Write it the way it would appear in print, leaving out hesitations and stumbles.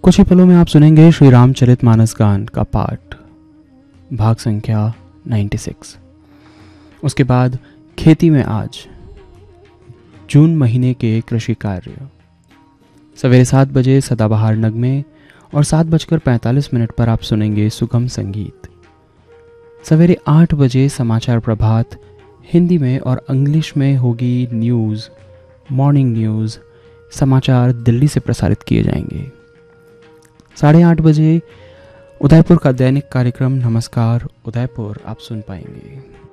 कुछ ही पलों में आप सुनेंगे श्री रामचरितमानस गान का पाठ भाग संख्या 96। उसके बाद खेती में आज जून महीने के कृषि कार्य। सवेरे 7 बजे सदाबहार नगमे और 7:45 पर आप सुनेंगे सुगम संगीत। सवेरे 8 बजे समाचार प्रभात हिंदी में और इंग्लिश में होगी न्यूज़, मॉर्निंग न्यूज़, समाचार दिल्ली से प्रसारित किए जाएंगे। 8:30 बजे उदयपुर का दैनिक कार्यक्रम नमस्कार उदयपुर आप सुन पाएंगे।